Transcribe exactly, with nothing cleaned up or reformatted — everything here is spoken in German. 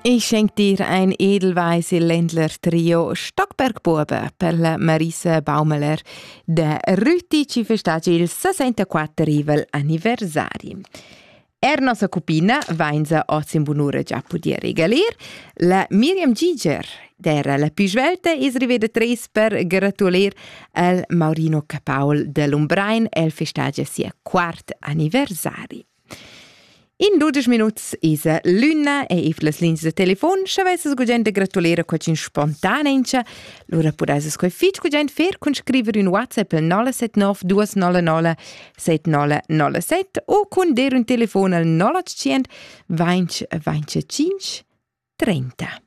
Ich schenk dir ein edelweise Ländler Trio Stockberg-Buben per la Marisa Baumeler de Rüti ci festeggia il sessantaquattr anniversari. Er nostra cupina vainza oz in bunura già podia regalir. La Miriam Giger, d'era la più svelta, is riveda tres per gratulir al Maurino Capaul de Lumbrain el festeggia sia quart anniversari. In dodici minuti is l'una e if las lins de telefon schaveses gugent de gratulera quacin spontanencha, lura pudeses coi fitch gugent fer con scriver un WhatsApp al nola set nov due nola nola set nola nola set o con der un telefon al nola cent vinci vinci cinque trenta.